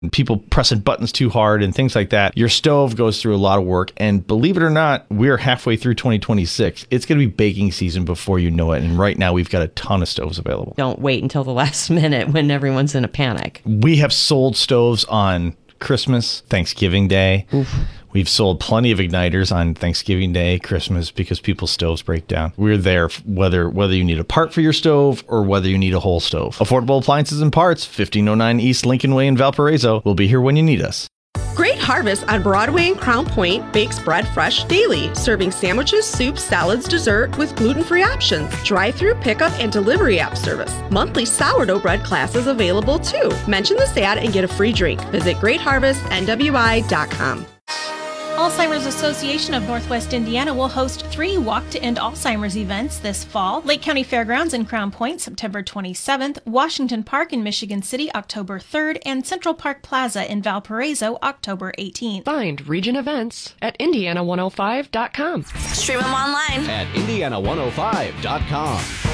people pressing buttons too hard and things like that. Your stove goes through a lot of work. And believe it or not, we're halfway through 2026. It's going to be baking season before you know it. And right now we've got a ton of stoves available. Don't wait until the last minute when everyone's in a panic. We have sold stoves on Christmas, Thanksgiving Day. Oof. We've sold plenty of igniters on Thanksgiving Day, Christmas, because people's stoves break down. We're there whether you need a part for your stove or whether you need a whole stove. Affordable Appliances and Parts, 1509 East Lincoln Way in Valparaiso. We'll be here when you need us. Great Harvest on Broadway and Crown Point bakes bread fresh daily, serving sandwiches, soups, salads, dessert with gluten-free options. Drive-through pickup and delivery app service. Monthly sourdough bread classes available too. Mention this ad and get a free drink. Visit greatharvestnwi.com. Alzheimer's Association of Northwest Indiana will host 3 Walk to End Alzheimer's events this fall. Lake County Fairgrounds in Crown Point, September 27th, Washington Park in Michigan City, October 3rd, and Central Park Plaza in Valparaiso, October 18th. Find region events at Indiana105.com. Stream them online at Indiana105.com.